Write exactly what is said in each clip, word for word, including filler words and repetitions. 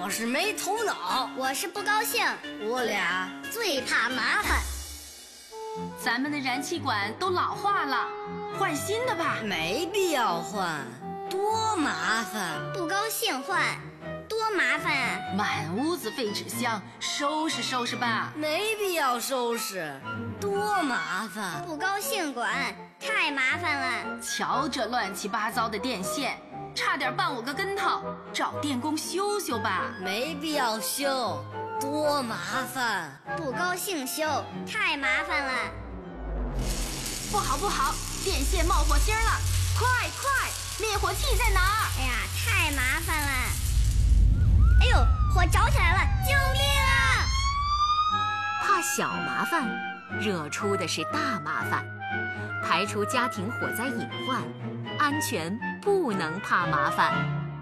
我是没头脑， 我是不高兴， 我俩最怕麻烦。 咱们的燃气管都老化了，换新的吧。 没必要换，多麻烦。 不高兴换，多麻烦啊！ 满屋子废纸箱，收拾收拾吧。 没必要收拾，多麻烦。 不高兴管，太麻烦了。 瞧这乱七八糟的电线，差点绊我个跟头，找电工修修吧。 没必要修，多麻烦。 不高兴修，太麻烦了。 不好不好，电线冒火星了，快快，灭火器在哪儿？ 哎呀，太麻烦了。哎呦，火着起来了，救命啊！ 怕小麻烦，惹出的是大麻烦。排除家庭火灾隐患，安全不能怕麻烦。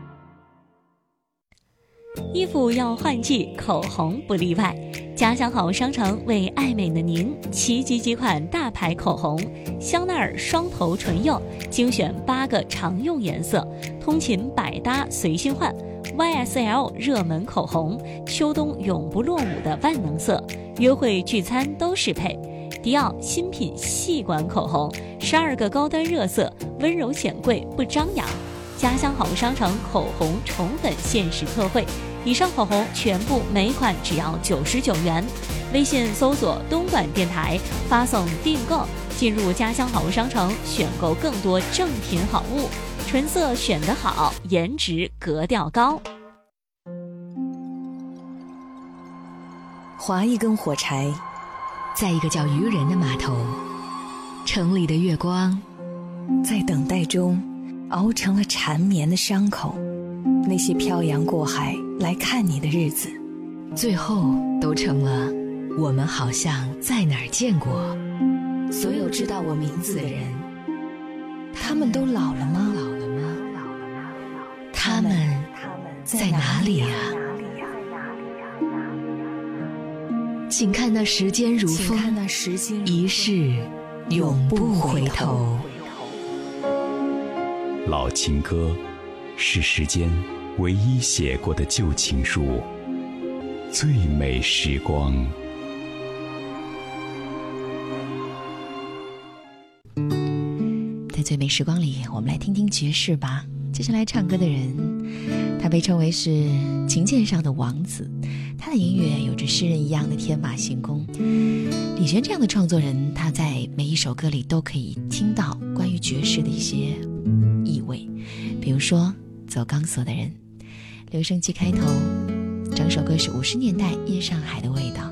衣服要换季，口红不例外。家乡好商城为爱美的您齐集几款大牌口红：香奈儿双头唇釉，精选八个常用颜色，通勤百搭随心换。Y S L 热门口红，秋冬永不落伍的万能色，约会聚餐都适配。迪奥新品细管口红，十二个高端热色，温柔显贵不张扬。家乡好商城口红宠粉限时特惠，以上口红全部每款只要九十九元。微信搜索东莞电台，发送订购，进入家乡好商城，选购更多正品好物。纯色选得好，颜值格调高。 划一根火柴， 在一个叫渔人的码头，城里的月光在等待中熬成了缠绵的伤口。那些漂洋过海来看你的日子， 最后都成了我们好像在哪儿见过。 所有知道我名字的人，他们都老了吗？老了吗？ 他们在哪里啊？请看那时间如风，一世永不回头。 老情歌是时间唯一写过的旧情书，最美时光。 在最美时光里，我们来听听爵士吧。接下来唱歌的人，他被称为是琴键上的王子，他的音乐有着诗人一样的天马行空。李泉这样的创作人，他在每一首歌里都可以听到关于爵士的一些意味，比如说走钢索的人，留声机开头，整首歌是五十年代夜上海的味道。